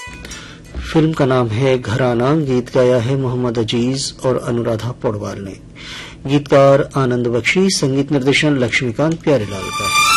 Film का नाम है घराना। गीत गाया है मोहम्मद अजीज और अनुराधा पौडवाल ने। गीतकार आनंद बख्शी, संगीत निर्देशन लक्ष्मीकांत प्यारेलाल का है।